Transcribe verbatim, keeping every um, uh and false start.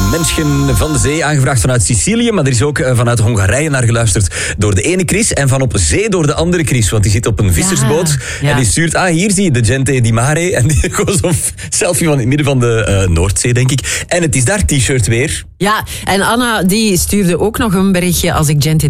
Menschen van de Zee, aangevraagd vanuit Sicilië, maar er is ook uh, vanuit Hongarije naar geluisterd door de ene Chris en van op zee door de andere Chris, want die zit op een vissersboot ja, ja. en die stuurt, ah hier zie je de Gente di Mare en die gewoon zo'n selfie van in het midden van de uh, Noordzee, denk ik. En het is daar t-shirt weer. Ja, en Anna die stuurde ook nog een berichtje als ik Gente